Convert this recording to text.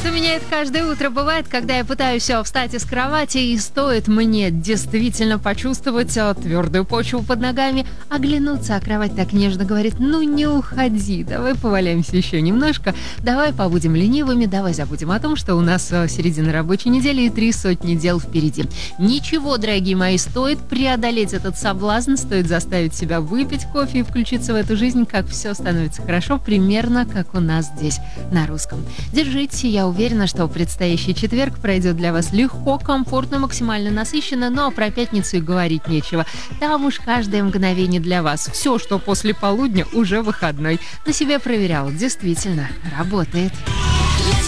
у меня это каждое утро бывает, когда я пытаюсь встать из кровати, и стоит мне действительно почувствовать твердую почву под ногами, оглянуться, а кровать так нежно говорит: ну не уходи, давай поваляемся еще немножко, давай побудем ленивыми, давай забудем о том, что у нас середина рабочей недели и 300 дел впереди. Ничего, дорогие мои, стоит преодолеть этот соблазн, стоит заставить себя выпить кофе и включиться в эту жизнь, как все становится хорошо, примерно как у нас здесь на русском. Держите, я уверена, что предстоящий четверг пройдет для вас легко, комфортно, максимально насыщенно, но про пятницу и говорить нечего. Там уж каждое мгновение для вас. Все, что после полудня, уже выходной. На себе проверял, действительно работает.